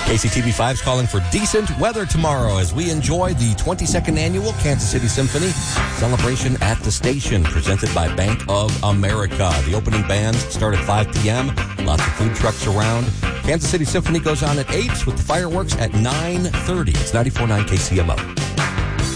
KCTV5 is calling for decent weather tomorrow as we enjoy the 22nd annual Kansas City Symphony celebration at the station, presented by Bank of America. The opening bands start at 5 p.m. Lots of food trucks around. Kansas City Symphony goes on at 8 with the fireworks at 9:30. It's 94.9 KCMO.